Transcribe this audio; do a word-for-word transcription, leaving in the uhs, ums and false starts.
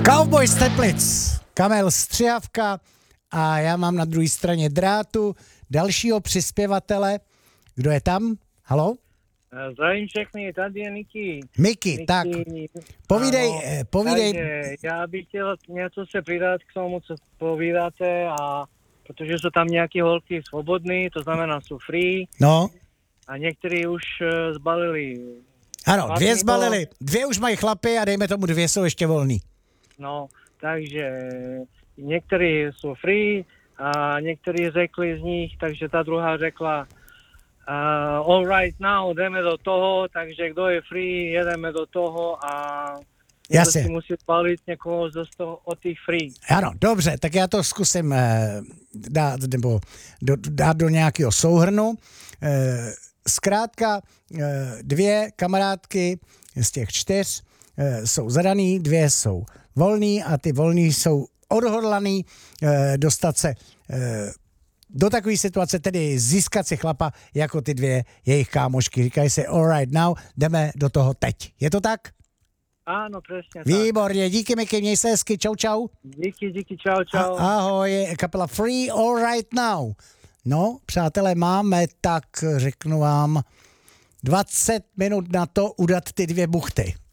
Cowboy z Teplic, Kamel Střihavka a já mám na druhé straně drátu dalšího přispěvatele. Kdo je tam? Halo? Zdravím všechny, tady je Niky. Miky, tak povídej, ano, povídej. Takže já bych chtěl něco se přidat k tomu, co povídáte, a protože jsou tam nějaké holky svobodné, to znamená jsou free. No. A někteří už uh, zbalili. Ano, dvě zbalili, dvě už mají chlapy a dejme tomu dvě jsou ještě volný. No, takže někteří jsou free a někteří řekli z nich, takže ta druhá řekla uh, all right now, jdeme do toho, takže kdo je free, jedeme do toho a Jasně. si musí zbalit někoho z toho od těch free. Ano, dobře, tak já to zkusím eh, dát, nebo do, dát do nějakého souhrnu. Eh, zkrátka eh, dvě kamarádky z těch čtyř eh, jsou zadaný, dvě jsou volný a ty volný jsou odhodlaný eh, dostat se eh, do takové situace, tedy získat si chlapa jako ty dvě jejich kámošky. Říkají si all right now, jdeme do toho teď. Je to tak? Ano, přesně tak. Výborně, díky Miky, měj se hezky, čau čau. Díky, díky, čau, čau. A, ahoj, kapela Free All Right Now. No, přátelé, máme tak, řeknu vám, dvacet minut na to udat ty dvě buchty.